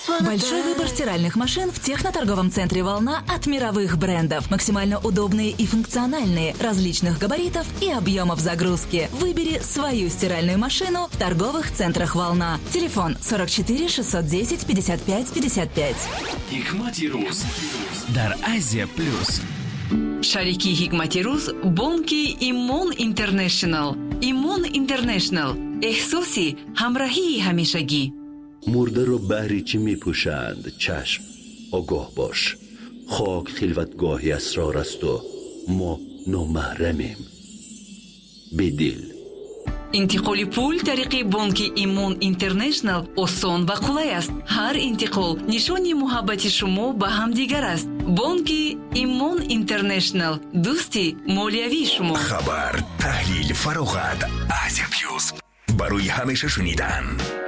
Большой выбор стиральных машин в техноторговом центре «Волна» от мировых брендов. Максимально удобные и функциональные, различных габаритов и объемов загрузки. Выбери свою стиральную машину в торговых центрах «Волна». Телефон 44 610 55 55. Hikmati Ruz дар Азия Плюс. Шарики Hikmati Ruz бонки Имон Интернешнл. Имон Интернешнл. احساسی همراهی همیشگی. مرده رو بهری چی می پوشند؟ چشم، آگاه باش. خاک خلوتگاهی اسرار است و ما نامحرمیم. بدل انتقال پول طریق بانک ایمون اینترنشنال آسان و قولای است. هر انتقال نشانی محبت شما به هم دیگر است. بانک ایمون اینترنشنال، دوستی مالیوی شما. خبر، تحلیل، فراغت. آسیا پلوس، برای همیشه شنیدن.